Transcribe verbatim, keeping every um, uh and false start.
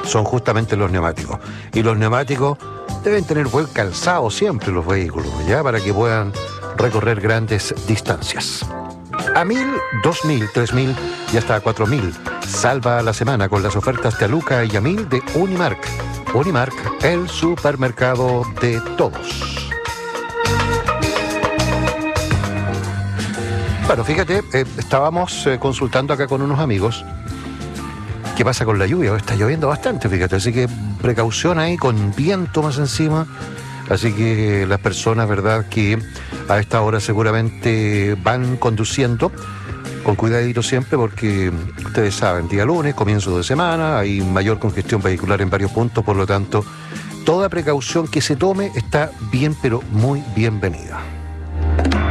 son justamente los neumáticos. Y los neumáticos deben tener buen calzado siempre los vehículos, ¿ya? Para que puedan recorrer grandes distancias. A mil, dos mil, tres mil y hasta cuatro mil. Salva la semana con las ofertas de Aluca y a mil de Unimark. Unimark, el supermercado de todos. Bueno, fíjate, eh, estábamos eh, consultando acá con unos amigos qué pasa con la lluvia. Está lloviendo bastante, fíjate, así que precaución ahí, con viento más encima. Así que las personas, ¿verdad?, que a esta hora seguramente van conduciendo, con cuidadito siempre, porque ustedes saben, día lunes, comienzo de semana, hay mayor congestión vehicular en varios puntos, por lo tanto, toda precaución que se tome está bien, pero muy bienvenida.